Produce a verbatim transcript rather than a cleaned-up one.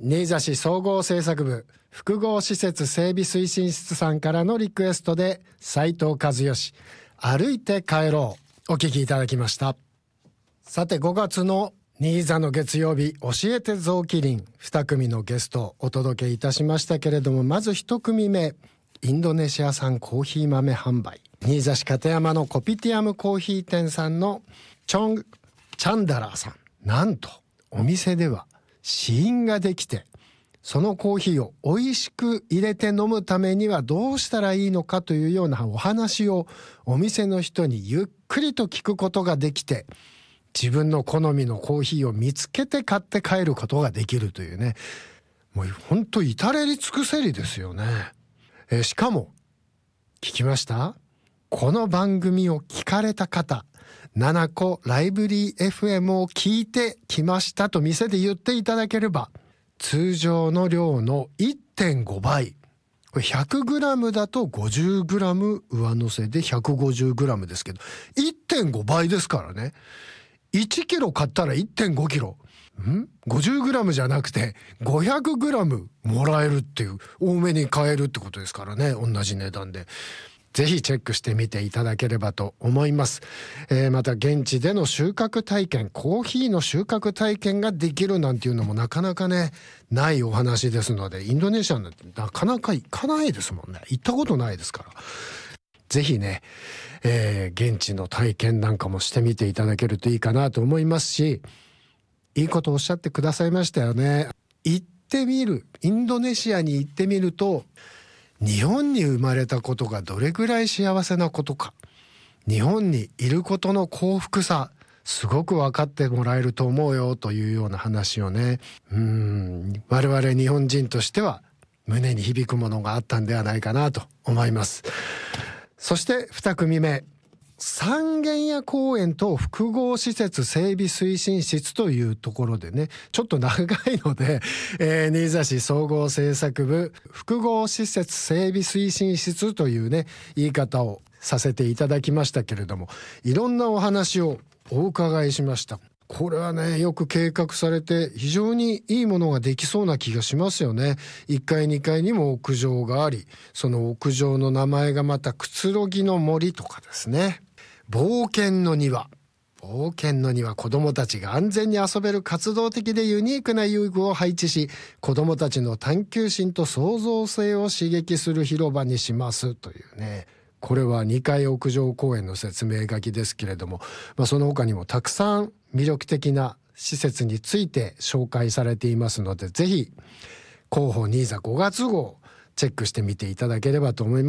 新座市総合政策部複合施設整備推進室さんからのリクエストで斉藤和義歩いて帰ろうお聞きいただきました。さてごがつの新座の月曜日、教えて臓器林に組のゲストをお届けいたしましたけれども、まずいち組目、インドネシア産コーヒー豆販売、新座市片山のコピティアムコーヒー店さんのチョン・チャンダラーさん。なんとお店では試飲ができて、そのコーヒーを美味しく入れて飲むためにはどうしたらいいのかというようなお話をお店の人にゆっくりと聞くことができて、自分の好みのコーヒーを見つけて買って帰ることができるというね、もう本当至れり尽くせりですよね。えしかも聞きました？この番組を聞かれた方、ななこライブリー エフエム を聞いてきましたと店で言っていただければ、通常の量の いってんご 倍、これ ひゃくグラム だと ごじゅうグラム 上乗せで ひゃくごじゅうグラム ですけど いってんご 倍ですからね。いちキロ買ったら いってんごキロ、ん ごじゅうグラム じゃなくて ごひゃくグラム もらえるっていう、多めに買えるってことですからね、同じ値段で。ぜひチェックしてみていただければと思います。えー、また現地での収穫体験、コーヒーの収穫体験ができるなんていうのもなかなかねないお話ですので、インドネシアなんてなかなか行かないですもんね。行ったことないですから、ぜひね、えー、現地の体験なんかもしてみていただけるといいかなと思いますし、いいことをおっしゃってくださいましたよね。行ってみる、インドネシアに行ってみると、日本に生まれたことがどれぐらい幸せなことか、日本にいることの幸福さ、すごく分かってもらえると思うよというような話をね、うーん我々日本人としては胸に響くものがあったんではないかなと思います。そしてに組目、三軒屋公園と複合施設整備推進室というところでね、ちょっと長いので、えー、新座市総合政策部複合施設整備推進室というね言い方をさせていただきましたけれども、いろんなお話をお伺いしました。これはねよく計画されて非常にいいものができそうな気がしますよね。いっかいにかいにも屋上があり、その屋上の名前がまたくつろぎの森とかですね、冒険の庭、冒険の庭、子どもたちが安全に遊べる活動的でユニークな遊具を配置し、子どもたちの探求心と創造性を刺激する広場にしますというね。これはにかい屋上公園の説明書きですけれども、まあ、その他にもたくさん魅力的な施設について紹介されていますので、ぜひ広報新座ごがつ号チェックしてみていただければと思います。